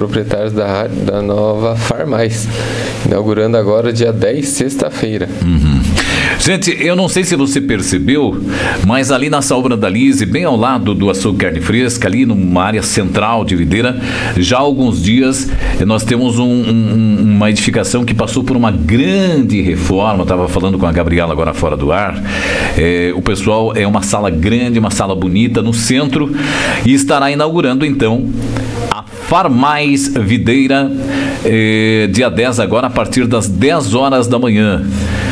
proprietários da nova Farmais, inaugurando agora dia 10, sexta-feira. Gente, eu não sei se você percebeu, mas ali na Saúl Brandalize, bem ao lado do Açougue Carne Fresca, ali numa área central de Videira, já há alguns dias nós temos uma edificação que passou por uma grande reforma. Estava falando com a Gabriela agora fora do ar. O pessoal, é uma sala grande, uma sala bonita no centro, e estará inaugurando então a Farmais Videira, dia 10 agora, a partir das 10 horas da manhã.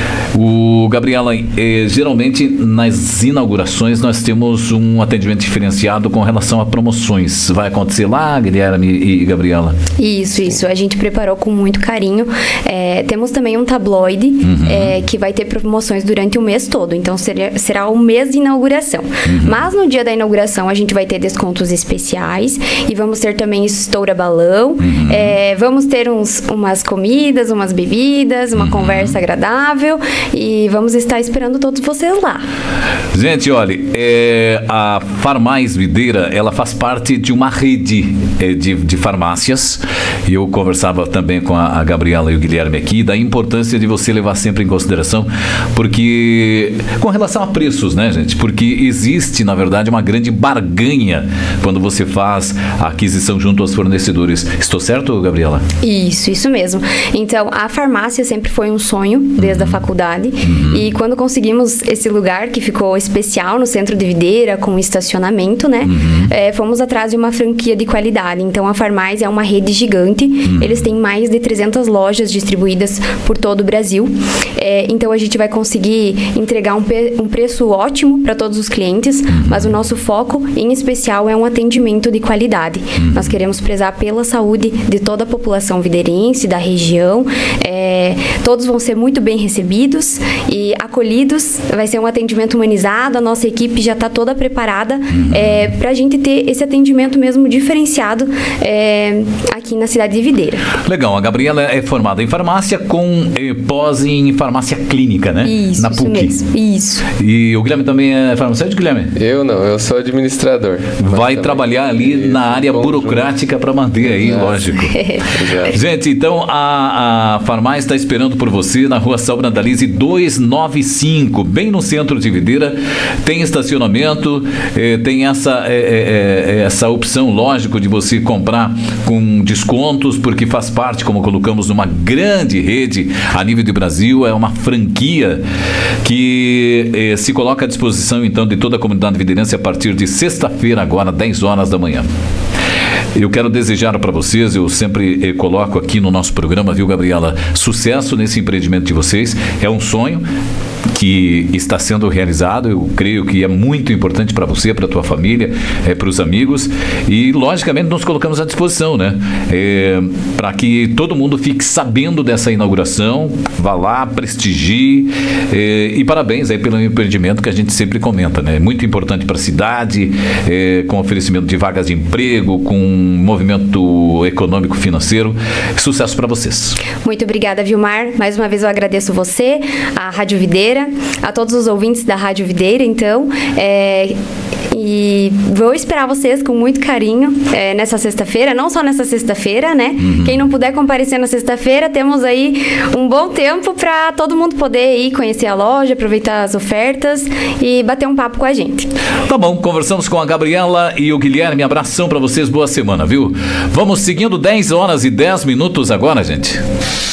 Gabriela, geralmente nas inaugurações nós temos um atendimento diferenciado com relação a promoções. Vai acontecer lá, Guilherme e Gabriela? Isso. A gente preparou com muito carinho. Temos também um tabloide que vai ter promoções durante o mês todo. Então será o mês de inauguração. Mas no dia da inauguração a gente vai ter descontos especiais e vamos ter também estoura balão. Vamos ter umas comidas, umas bebidas, uma conversa agradável. E vamos estar esperando todos vocês lá. Gente, olha, a Farmais Videira, ela faz parte de uma rede de farmácias. E eu conversava também com a Gabriela e o Guilherme aqui da importância de você levar sempre em consideração, porque com relação a preços, né, gente? Porque existe, na verdade, uma grande barganha quando você faz a aquisição junto aos fornecedores. Estou certo, Gabriela? Isso mesmo. Então, a farmácia sempre foi um sonho desde a faculdade. E quando conseguimos esse lugar que ficou especial no centro de Videira, com estacionamento, né? Fomos atrás de uma franquia de qualidade. Então, a Farmais é uma rede gigante. Eles têm mais de 300 lojas distribuídas por todo o Brasil. Então, a gente vai conseguir entregar um preço ótimo para todos os clientes, mas o nosso foco, em especial, é um atendimento de qualidade. Nós queremos prezar pela saúde de toda a população videirense, da região. Todos vão ser muito bem recebidos e acolhidos. Vai ser um atendimento humanizado. A nossa equipe já está toda preparada para a gente ter esse atendimento mesmo diferenciado aqui na cidade de Videira. Legal, a Gabriela é formada em farmácia com pós em farmácia clínica, né? Isso, na PUC. Isso mesmo. Isso. E o Guilherme também é farmacêutico, Guilherme? Eu não, eu sou administrador. Vai trabalhar ali na área burocrática para manter aí, lógico. Gente, então a Farmais está esperando por você na rua Saúl Brandalize 295, bem no centro de Videira. Tem estacionamento, tem essa opção, lógico, de você comprar com descontos, porque faz parte, como colocamos, numa grande rede a nível do Brasil. É uma franquia que se coloca à disposição, então, de toda a comunidade videirense a partir de sexta-feira, agora, 10 horas da manhã. Eu quero desejar para vocês, eu sempre coloco aqui no nosso programa, viu, Gabriela, sucesso nesse empreendimento de vocês. É um sonho que está sendo realizado. Eu creio que é muito importante para você, para a tua família, para os amigos, e logicamente nos colocamos à disposição, né? Para que todo mundo fique sabendo dessa inauguração, vá lá, prestigie, e parabéns aí pelo empreendimento que a gente sempre comenta, né? Muito importante para a cidade, com oferecimento de vagas de emprego, com movimento econômico financeiro. Sucesso para vocês. Muito obrigada, Vilmar. Mais uma vez eu agradeço você, a Rádio Videira, a todos os ouvintes da Rádio Videira, então, e vou esperar vocês com muito carinho nessa sexta-feira, não só nessa sexta-feira, né? Quem não puder comparecer na sexta-feira, temos aí um bom tempo para todo mundo poder ir conhecer a loja, aproveitar as ofertas e bater um papo com a gente. Tá bom, conversamos com a Gabriela e o Guilherme. Abração para vocês, boa semana, viu? Vamos seguindo, 10 horas e 10 minutos agora, gente.